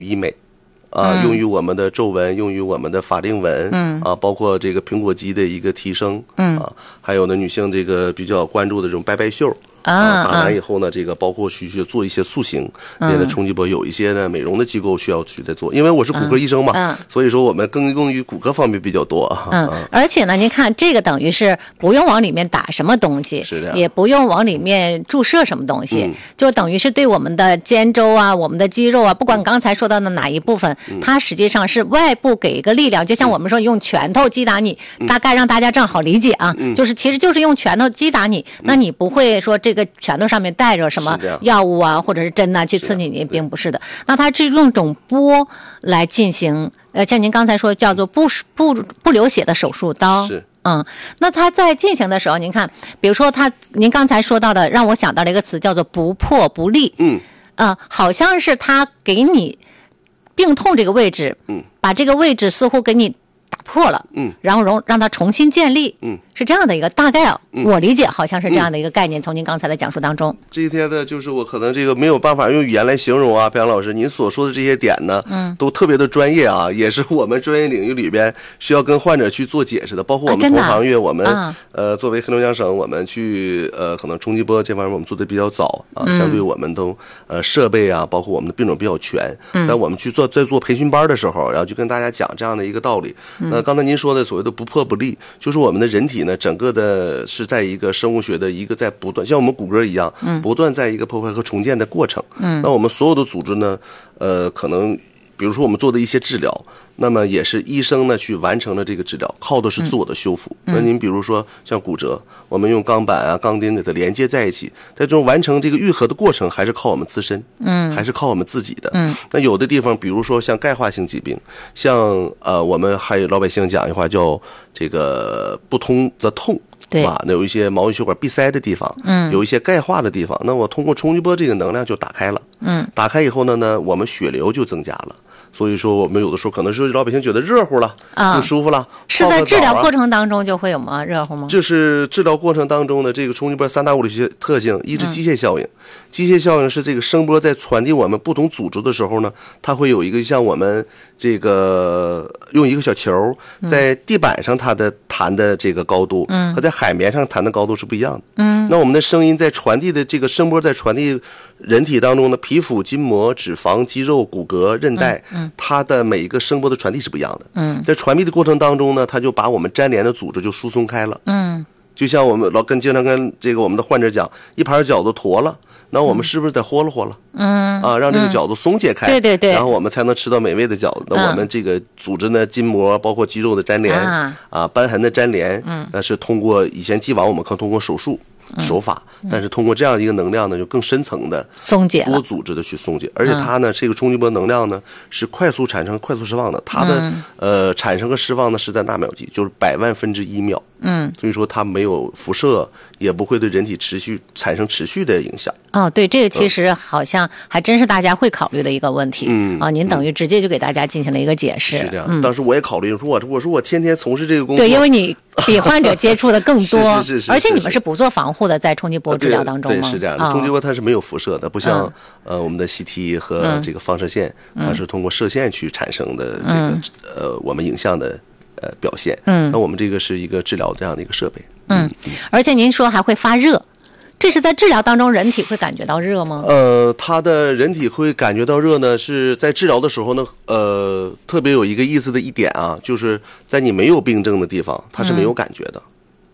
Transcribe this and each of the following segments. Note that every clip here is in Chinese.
医美。用于我们的皱纹，用于我们的法令纹，包括这个苹果肌的一个提升，还有呢，女性这个比较关注的这种拜拜袖。打完以后呢，这个包括去做一些塑形，别的冲击波有一些呢美容的机构需要去在做，因为我是骨科医生嘛，所以说我们更用于骨科方面比较多。 而且呢，您看这个等于是不用往里面打什么东西， 是的， 也不用往里面注射什么东西，就等于是对我们的肩周啊、我们的肌肉啊，不管刚才说到的哪一部分，它实际上是外部给一个力量，就像我们说用拳头击打你，大概让大家正好理解啊，就是其实就是用拳头击打你，那你不会说这个拳头上面带着什么药物啊或者是针啊去刺激你，并不是的。那它是用种波来进行，像您刚才说叫做不流血的手术刀。 是。 那它在进行的时候，您看，比如说您刚才说到的，让我想到了一个词叫做不破不立。好像是它给你病痛这个位置，把这个位置似乎给你打破了，然后让它重新建立，是这样的一个大概我理解好像是这样的一个概念。从您刚才的讲述当中， 这些的就是我可能这个没有办法用语言来形容啊，培阳老师，您所说的这些点呢，都特别的专业啊，也是我们专业领域里边需要跟患者去做解释的。包括我们同行业，我们作为黑龙江省，我们去可能冲击波这方面我们做的比较早啊，相对我们都设备啊，包括我们的病种比较全，在我们去在做培训班的时候，然后就跟大家讲这样的一个道理。刚才您说的所谓的不破不立，就是我们的人体呢，整个的是在一个生物学的一个在不断，像我们骨骼一样，不断在一个破坏和重建的过程。那我们所有的组织呢，可能比如说我们做的一些治疗，那么也是医生呢去完成了这个治疗，靠的是自我的修复。那您比如说像骨折，我们用钢板啊、钢钉给它连接在一起，在这种完成这个愈合的过程，还是靠我们自身，还是靠我们自己的。那有的地方，比如说像钙化性疾病，像我们还有老百姓讲一话叫这个不通则痛。 对吧？那有一些毛细血管闭塞的地方，有一些钙化的地方，那我通过冲击波这个能量就打开了，打开以后呢，我们血流就增加了。所以说我们有的时候可能是老百姓觉得热乎了，不舒服了， 是在治疗过程当中就会有吗？热乎吗？ 就是治疗过程当中的这个冲击波三大物理学特性，一是机械效应。机械效应是这个声波在传递我们不同组织的时候呢，它会有一个像我们这个用一个小球在地板上它的弹的这个高度，和在海绵上弹的高度是不一样的。那我们的声音在传递的这个声波在传递人体当中的皮肤、筋膜、脂肪、肌肉、骨骼、韧带，它的每一个声波的传递是不一样的。在传递的过程当中呢，它就把我们粘连的组织就疏松开了。就像我们经常跟这个我们的患者讲，一盘饺子坨了，那我们是不是得和了和了？让这个饺子松解开， 对， 然后我们才能吃到美味的饺子。那我们这个组织呢，筋膜包括肌肉的粘连瘢痕的粘连，那是通过以前既往我们可能通过手术手法，但是通过这样一个能量呢，就更深层的松解多组织的去松解，而且它呢，这个冲击波能量呢是快速产生、快速释放的，它的产生和释放呢是在纳秒级，就是100万分之1秒。所以说它没有辐射，也不会对人体产生持续的影响。 对，这个其实好像还真是大家会考虑的一个问题。您等于直接就给大家进行了一个解释。 是这样。当时我也考虑说，我说我天天从事这个工作， 对，因为你比患者接触的更多， 是， 而且你们是不做防护的，在冲击波治疗当中吗？ 对，是这样的。冲击波它是没有辐射的，不像我们的 CT 和这个放射线，它是通过射线去产生的这个我们影像的表现。那我们这个是一个治疗这样的一个设备。 而且您说还会发热，这是在治疗当中人体会感觉到热吗？ 它的人体会感觉到热呢，是在治疗的时候呢，特别有一个意思的一点啊，就是在你没有病症的地方，它是没有感觉的。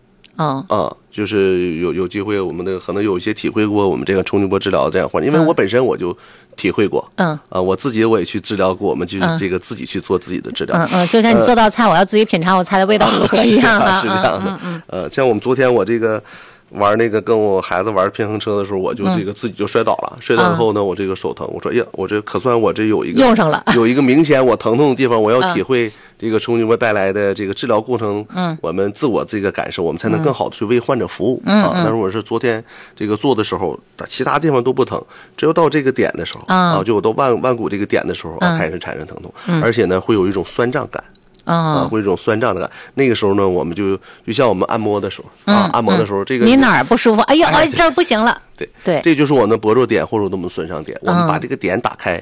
就是有机会，我们的可能有一些体会过我们这个冲击波治疗这样患者，因为我本身我就体会过，我自己我也去治疗过，我们就是这个自己去做自己的治疗， 就像你做道菜，我要自己品尝我菜的味道如何一样是这样的，像我们昨天我这个玩那个跟我孩子玩平衡车的时候，我就这个自己就摔倒了，摔倒以后呢，我这个手疼，我说呀，我这可算我这有一个用上了， 有一个明显我疼痛的地方，我要体会这个冲击波带来的这个治疗过程，我们自我这个感受，我们才能更好的去为患者服务但是我是昨天这个做的时候，其他地方都不疼，只有到这个点的时候就我到腕骨这个点的时候开始产生疼痛，而且呢会有一种酸胀感。会有一种酸胀的感。那个时候呢，我们就像我们按摩的时候按摩的时候，这个你哪儿不舒服？哎呦，这儿不行了。 对，这就是我们的薄弱点或者我们损伤点。我们把这个点打开，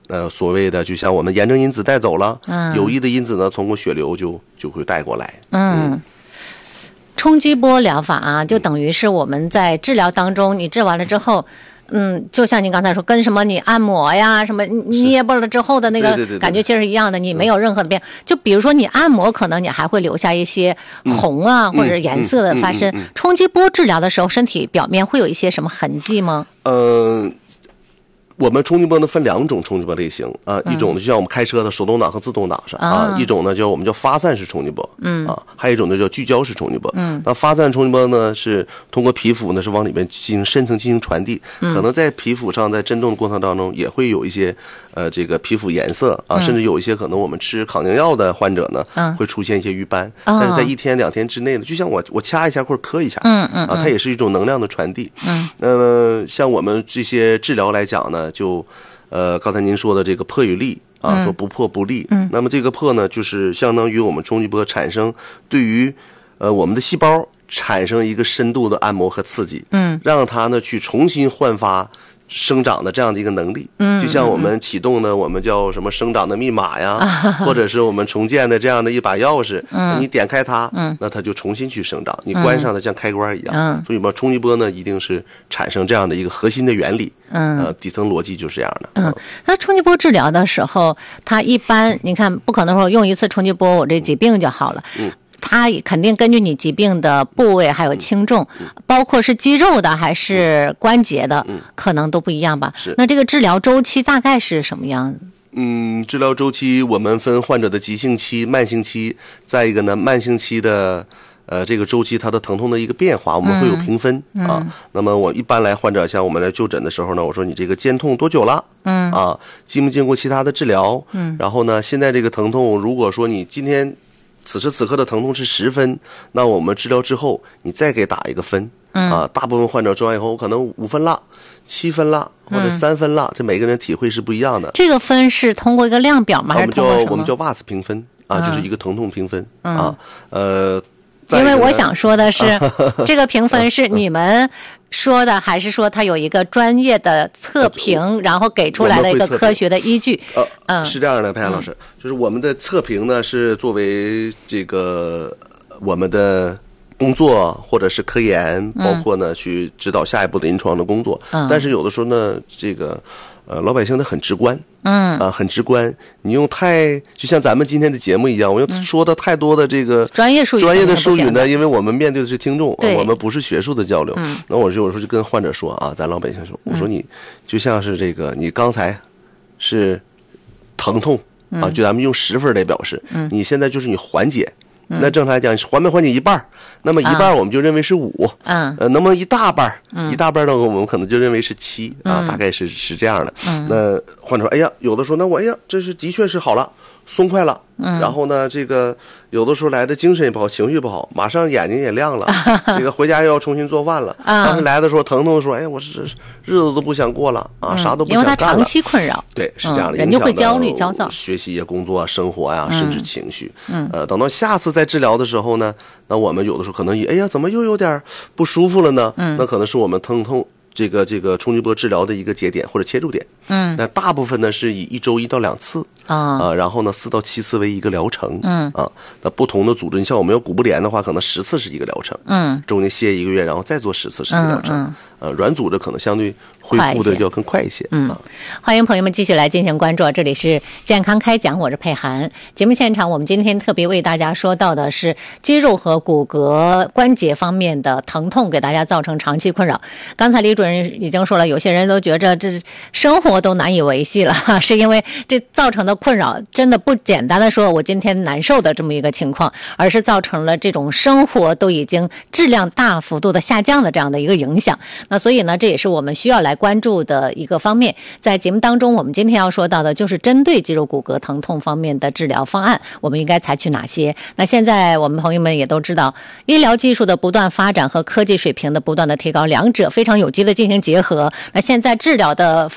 所谓的就像我们炎症因子带走了，有益的因子呢通过血流就会带过来。 冲击波疗法啊，就等于是我们在治疗当中，你治完了之后。就像您刚才说，跟什么你按摩呀，什么捏巴了之后的那个感觉其实是一样的，你没有任何的变。就比如说你按摩，可能你还会留下一些红啊或者颜色的发生。冲击波治疗的时候，身体表面会有一些什么痕迹吗？ 我们冲击波呢分2种冲击波类型啊，一种呢就像我们开车的手动挡和自动挡上啊，一种呢我们叫发散式冲击波，还有一种呢叫聚焦式冲击波。那发散冲击波呢是通过皮肤呢是往里面进行深层进行传递，可能在皮肤上在震动的过程当中也会有一些这个皮肤颜色啊，甚至有一些可能我们吃抗凝药的患者呢会出现一些瘀斑，但是在1天2天之内呢，就像我掐一下或者磕一下，它也是一种能量的传递。那么像我们这些治疗来讲呢。就刚才您说的这个破与立啊，说不破不立。那么这个破呢，就是相当于我们冲击波产生对于我们的细胞产生一个深度的按摩和刺激，让它呢去重新焕发生长的这样的一个能力。就像我们启动的我们叫什么生长的密码呀，或者是我们重建的这样的一把钥匙，你点开它，那它就重新去生长，你关上它像开关一样。所以嘛，冲击波呢一定是产生这样的一个核心的原理，底层逻辑就是这样的。 那冲击波治疗的时候，它一般你看不可能说用一次冲击波我这疾病就好了。它肯定根据你疾病的部位还有轻重，包括是肌肉的还是关节的，可能都不一样吧。那这个治疗周期大概是什么样子？ 治疗周期我们分患者的急性期、慢性期，再一个呢，慢性期的这个周期它的疼痛的一个变化，我们会有评分啊。那么我一般来患者像我们来就诊的时候呢，我说你这个肩痛多久了？经不经过其他的治疗？然后呢，现在这个疼痛，如果说你今天此时此刻的疼痛是10分，那我们治疗之后你再给打一个分大部分患者治完以后可能5分了、7分了或者3分了，这每个人体会是不一样的。 这个分是通过一个量表吗？还是通过什么？ 我们叫瓦斯评分就是一个疼痛评分因为我想说的是，这个评分是你们说的，还是说它有一个专业的测评，然后给出来的一个科学的依据？ 是这样的，佩安老师，就是我们的测评呢是作为这个我们的工作或者是科研，包括呢去指导下一步的临床的工作。但是有的时候呢，这个老百姓他很直观。很直观。你用就像咱们今天的节目一样，我用说的太多的这个专业的术语呢，因为我们面对的是听众，我们不是学术的交流。那我有时候就跟患者说咱老百姓说，我说你就像是这个，你刚才是疼痛就咱们用10分来表示，你现在就是你缓解。那正常来讲，缓没缓解一半，那么一半我们就认为是5，那么一大半呢，我们可能就认为是7大概是这样的。那患者说，哎呀，有的说，那我这是的确是好了，松快了。然后呢，这个有的时候来的精神也不好，情绪不好，马上眼睛也亮了，这个回家又要重新做饭了。当时来的时候疼痛说，哎，我是日子都不想过了啥都不想干了。因为他长期困扰， 对，是这样的， 人就会焦虑、焦躁， 学习、工作、生活甚至情绪。等到下次再治疗的时候呢，那我们有的时候可能哎呀，怎么又有点不舒服了呢？那可能是我们疼痛这个冲击波治疗的一个节点或者切入点。那大部分呢是以1周1到2次然后呢4到7次为一个疗程。那不同的组织，你像我们有骨不连的话，可能10次是一个疗程。中间歇1个月，然后再做10次是一个疗程。软组织可能相对恢复的要更快一些。 欢迎朋友们继续来进行关注，这里是健康开讲，我是佩涵。节目现场我们今天特别为大家说到的是肌肉和骨骼关节方面的疼痛给大家造成长期困扰。刚才李主任已经说了，有些人都觉着这生活都难以维系了，是因为这造成的困扰真的不简单的说我今天难受的这么一个情况，而是造成了这种生活都已经质量大幅度的下降的这样的一个影响。那所以呢，这也是我们需要来关注的一个方面。在节目当中，我们今天要说到的就是针对肌肉骨骼疼痛方面的治疗方案，我们应该采取哪些？那现在我们朋友们也都知道，医疗技术的不断发展和科技水平的不断的提高，两者非常有机的进行结合。那现在治疗的方式也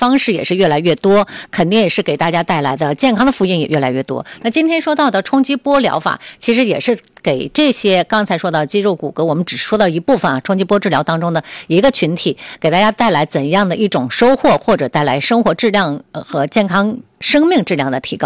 是越来越多，肯定也是给大家带来的健康的福音也越来越多。那今天说到的冲击波疗法，其实也是给这些刚才说到肌肉骨骼，我们只说到一部分啊，冲击波治疗当中的一个群体，给大家带来怎样的一种收获，或者带来生活质量和健康生命质量的提高。